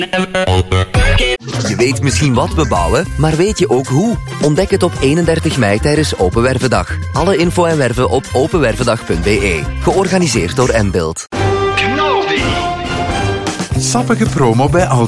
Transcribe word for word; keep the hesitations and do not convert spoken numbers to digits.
Je weet misschien wat we bouwen, maar weet je ook hoe? Ontdek het op eenendertig mei tijdens Open Wervendag. Alle info en werven op openwervendag punt b e. Georganiseerd door Mbuild. Sappige promo bij Aldi.